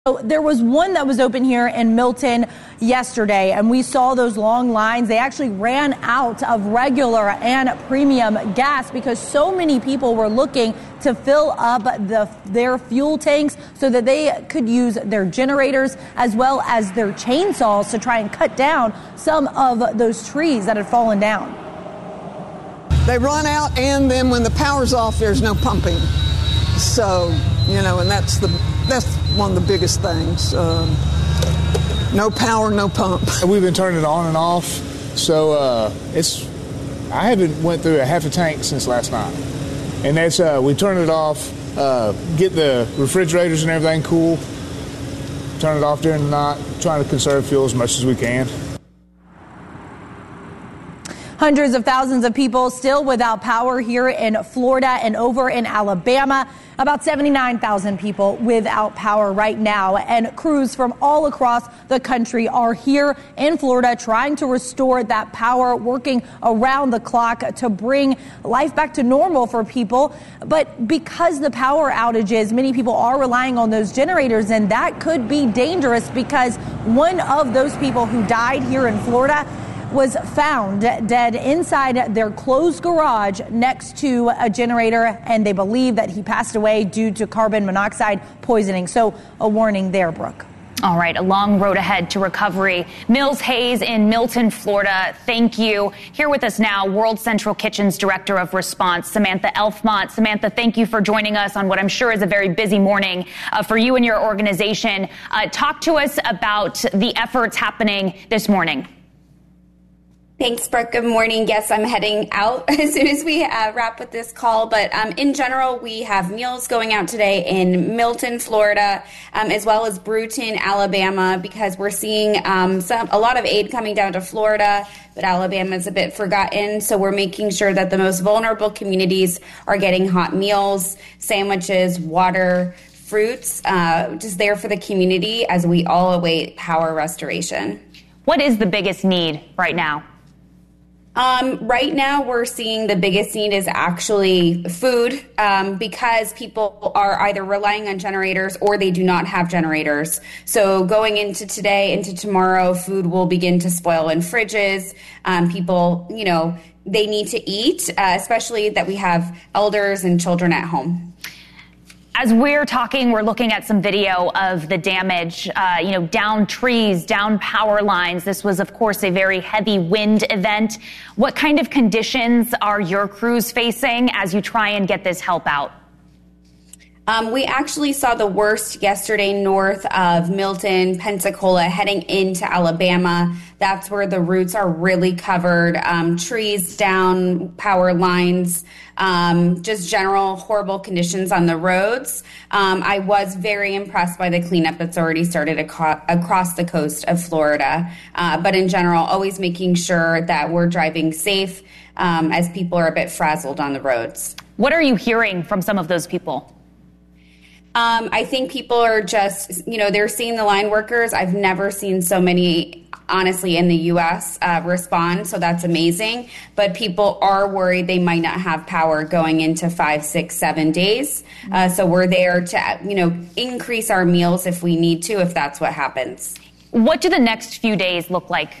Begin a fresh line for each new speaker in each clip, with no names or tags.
So there was one that was open here in Milton yesterday, and we saw those long lines. They actually ran out of regular and premium gas because so many people were looking to fill up their fuel tanks so that they could use their generators as well as their chainsaws to try and cut down some of those trees that had fallen down.
They run out, and then when the power's off, there's no pumping. So, and that's one of the biggest things. No power, no pump.
We've been turning it on and off, so I haven't went through a half a tank since last night. And that's we turn it off, get the refrigerators and everything cool, turn it off during the night, trying to conserve fuel as much as we can.
Hundreds of thousands of people still without power here in Florida and over in Alabama. About 79,000 people without power right now. And crews from all across the country are here in Florida trying to restore that power, working around the clock to bring life back to normal for people. But because the power outages, many people are relying on those generators, and that could be dangerous because one of those people who died here in Florida was found dead inside their closed garage next to a generator, and they believe that he passed away due to carbon monoxide poisoning. So a warning there, Brooke.
All right, a long road ahead to recovery. Mills Hayes in Milton, Florida, thank you. Here with us now, World Central Kitchen's Director of Response, Samantha Elfmont. Samantha, thank you for joining us on what I'm sure is a very busy morning for you and your organization. Talk to us about the efforts happening this morning.
Thanks, Brooke. Good morning. Yes, I'm heading out as soon as we wrap with this call. But in general, we have meals going out today in Milton, Florida, as well as Brewton, Alabama, because we're seeing a lot of aid coming down to Florida, but Alabama is a bit forgotten. So we're making sure that the most vulnerable communities are getting hot meals, sandwiches, water, fruits, just there for the community as we all await power restoration. What is the biggest need right now? Right now, we're seeing the biggest need is actually food because people are either relying on generators or they do not have generators. So going into today, into tomorrow, food will begin to spoil in fridges. People, they need to eat, especially that we have elders and children at home. As we're talking, we're looking at some video of the damage, down trees, down power lines. This was, of course, a very heavy wind event. What kind of conditions are your crews facing as you try and get this help out? We actually saw the worst yesterday north of Milton, Pensacola, heading into Alabama. That's where the roots are really covered. Trees down, power lines, just general horrible conditions on the roads. I was very impressed by the cleanup that's already started across the coast of Florida. But in general, always making sure that we're driving safe as people are a bit frazzled on the roads. What are you hearing from some of those people? I think people are just, they're seeing the line workers. I've never seen so many, honestly, in the U.S. Respond. So that's amazing. But people are worried they might not have power going into 5, 6, 7 days. So we're there to, increase our meals if we need to, if that's what happens. What do the next few days look like?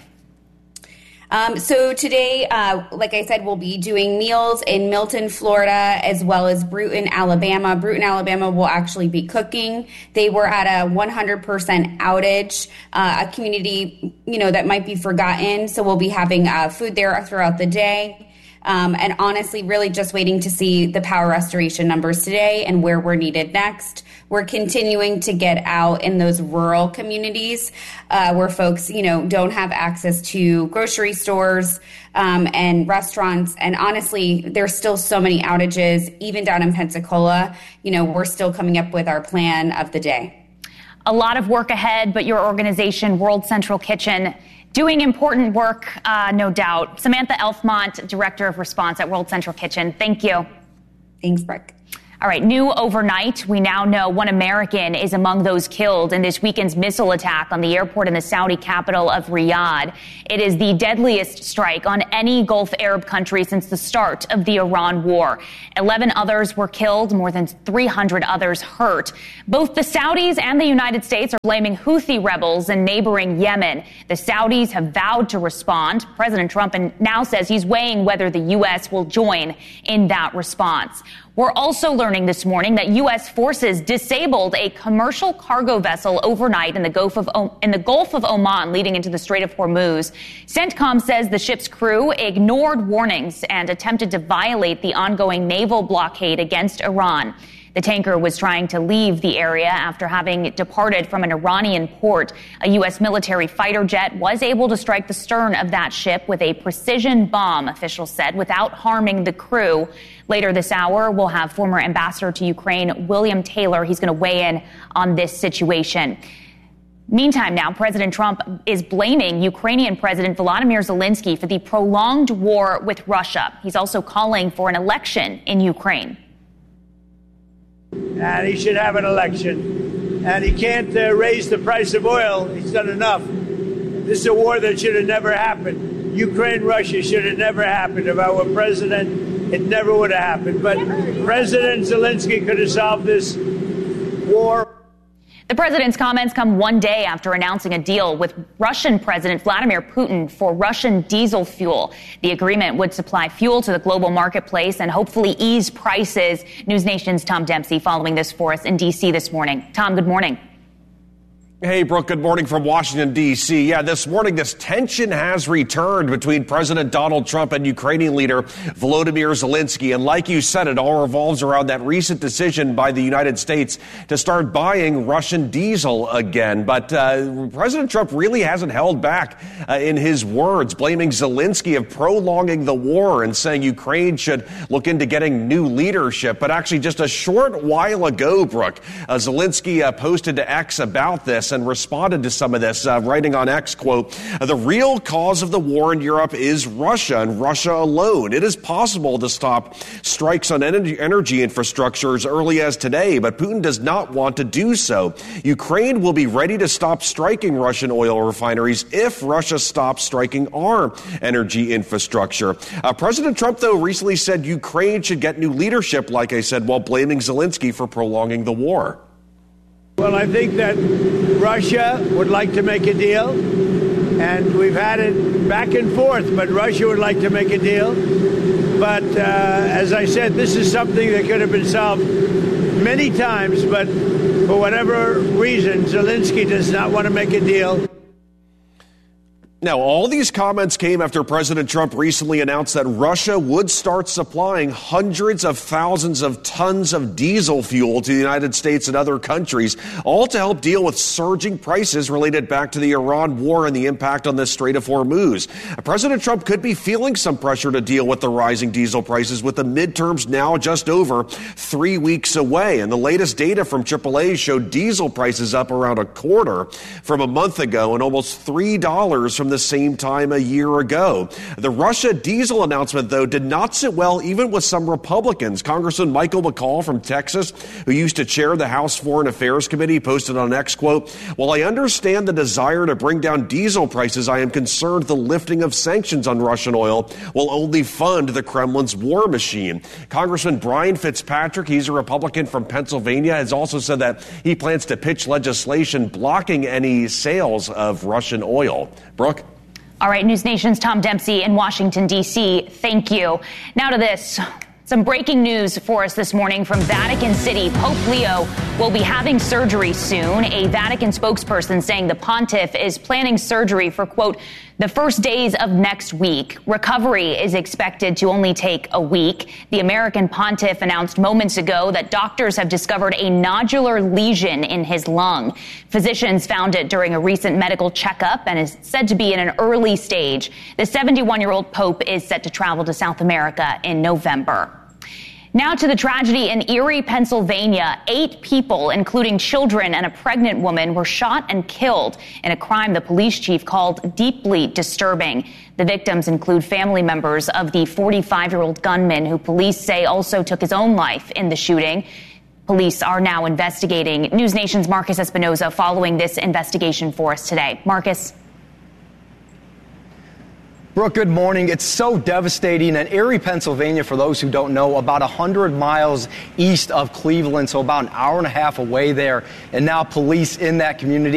So today, like I said, we'll be doing meals in Milton, Florida, as well as Brewton, Alabama. Brewton, Alabama will actually be cooking. They were at a 100% outage, a community, that might be forgotten. So we'll be having food there throughout the day. And honestly, really just waiting to see the power restoration numbers today and where we're needed next. We're continuing to get out in those rural communities where folks, don't have access to grocery stores and restaurants. And honestly, there's still so many outages, even down in Pensacola. We're still coming up with our plan of the day. A lot of work ahead, but your organization, World Central Kitchen, doing important work, no doubt. Samantha Elfmont, Director of Response at World Central Kitchen. Thank you. Thanks, Brooke.
All right, new overnight, we now know one American is among those killed in this weekend's missile attack on the airport in the Saudi capital of Riyadh. It is the deadliest strike on any Gulf Arab country since the start of the Iran war. 11 others were killed, more than 300 others hurt. Both the Saudis and the United States are blaming Houthi rebels in neighboring Yemen. The Saudis have vowed to respond. President Trump now says he's weighing whether the U.S. will join in that response. We're also learning this morning that U.S. forces disabled a commercial cargo vessel overnight in the Gulf of Oman leading into the Strait of Hormuz. CENTCOM says the ship's crew ignored warnings and attempted to violate the ongoing naval blockade against Iran. The tanker was trying to leave the area after having departed from an Iranian port. A U.S. military fighter jet was able to strike the stern of that ship with a precision bomb, officials said, without harming the crew. Later this hour, we'll have former ambassador to Ukraine, William Taylor. He's going to weigh in on this situation. Meantime, now, President Trump is blaming Ukrainian President Volodymyr Zelensky for the prolonged war with Russia. He's also calling for an election in Ukraine.
And he should have an election. And he can't raise the price of oil. He's done enough. This is a war that should have never happened. Ukraine-Russia should have never happened. If I were president, it never would have happened. But President Zelensky could have solved this war.
The president's comments come one day after announcing a deal with Russian President Vladimir Putin for Russian diesel fuel. The agreement would supply fuel to the global marketplace and hopefully ease prices. News Nation's Tom Dempsey following this for us in D.C. this morning. Tom, good morning.
Hey, Brooke, good morning from Washington, D.C. Yeah, this morning, this tension has returned between President Donald Trump and Ukrainian leader Volodymyr Zelensky. And like you said, it all revolves around that recent decision by the United States to start buying Russian diesel again. But President Trump really hasn't held back in his words, blaming Zelensky of prolonging the war and saying Ukraine should look into getting new leadership. But actually, just a short while ago, Brooke, Zelensky posted to X about this and responded to some of this, writing on X, quote, "The real cause of the war in Europe is Russia and Russia alone. It is possible to stop strikes on energy infrastructure as early as today, but Putin does not want to do so. Ukraine will be ready to stop striking Russian oil refineries if Russia stops striking our energy infrastructure." President Trump, though, recently said Ukraine should get new leadership, like I said, while blaming Zelensky for prolonging the war.
Well, I think that Russia would like to make a deal, and we've had it back and forth, but Russia would like to make a deal. But as I said, this is something that could have been solved many times, but for whatever reason, Zelensky does not want to make a deal.
Now, all these comments came after President Trump recently announced that Russia would start supplying hundreds of thousands of tons of diesel fuel to the United States and other countries, all to help deal with surging prices related back to the Iran war and the impact on the Strait of Hormuz. President Trump could be feeling some pressure to deal with the rising diesel prices with the midterms now just over 3 weeks away. And the latest data from AAA showed diesel prices up around a quarter from a month ago and almost $3 from the same time a year ago. The Russia diesel announcement, though, did not sit well even with some Republicans. Congressman Michael McCaul from Texas, who used to chair the House Foreign Affairs Committee, posted on X, quote, "While I understand the desire to bring down diesel prices, I am concerned the lifting of sanctions on Russian oil will only fund the Kremlin's war machine." Congressman Brian Fitzpatrick, he's a Republican from Pennsylvania, has also said that he plans to pitch legislation blocking any sales of Russian oil. Brooke?
All right, News Nation's Tom Dempsey in Washington, D.C. Thank you. Now to this. Some breaking news for us this morning from Vatican City. Pope Leo will be having surgery soon. A Vatican spokesperson saying the pontiff is planning surgery for, quote, the first days of next week. Recovery is expected to only take a week. The American pontiff announced moments ago that doctors have discovered a nodular lesion in his lung. Physicians found it during a recent medical checkup and is said to be in an early stage. The 71-year-old pope is set to travel to South America in November. Now to the tragedy in Erie, Pennsylvania. 8 people, including children and a pregnant woman, were shot and killed in a crime the police chief called deeply disturbing. The victims include family members of the 45-year-old gunman who police say also took his own life in the shooting. Police are now investigating. News Nation's Marcus Espinoza following this investigation for us today. Marcus.
Brooke, good morning. It's so devastating. In Erie, Pennsylvania, for those who don't know, about 100 miles east of Cleveland, so about an hour and a half away there. And now police in that community